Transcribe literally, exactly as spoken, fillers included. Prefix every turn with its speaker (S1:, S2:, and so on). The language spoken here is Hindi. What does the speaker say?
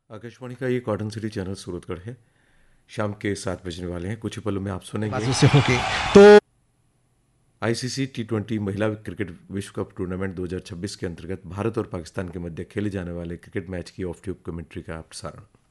S1: आकाशवाणी का ये कॉटन सिटी चैनल सूरतगढ़ है। शाम के सात बजने वाले हैं। कुछ ही पलों में आप सुनेंगे
S2: बाजू से होके तो
S1: आईसीसी टी ट्वेंटी महिला क्रिकेट विश्व कप टूर्नामेंट दो हज़ार छब्बीस के अंतर्गत भारत और पाकिस्तान के मध्य खेले जाने वाले क्रिकेट मैच की ऑफ ट्यूब कमेंट्री का प्रसारण।